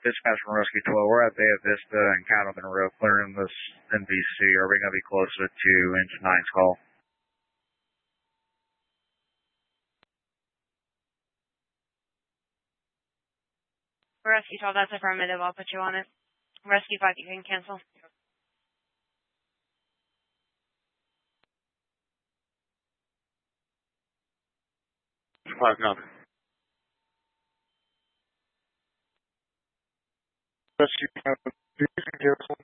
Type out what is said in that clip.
Dispatch from Rescue 12, we're at Bay Vista and Cattleman Road, clearing this NBC. Are we going to be closer to Engine 9's call? Rescue 12, that's affirmative. I'll put you on it. Rescue 5, you can cancel. Five, no. Rescue 5, you can cancel.